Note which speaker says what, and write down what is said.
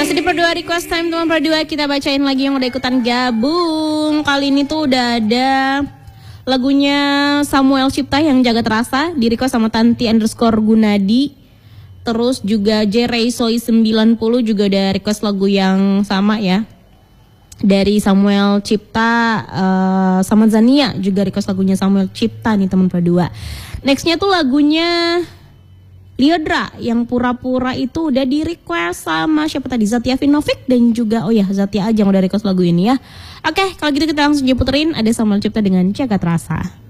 Speaker 1: Masih di Perdua Request Time teman Perdua, kita bacain lagi yang udah ikutan gabung. Kali ini tuh udah ada lagunya Samuel Cipta yang Jaga Terasa, di request sama Tanti_Gunadi. Terus juga J-Ray Soy 90 juga udah request lagu yang sama ya, dari Samuel Cipta. Sama Zania juga request lagunya Samuel Cipta nih teman Perdua. Nextnya tuh lagunya Liodra yang Pura-Pura itu udah di request sama siapa tadi, Zatia Vinovic dan juga Zatia aja yang udah request lagu ini ya. Oke, kalau gitu kita langsung puterin, ada Samuel Cipta dengan Jaga Terasa.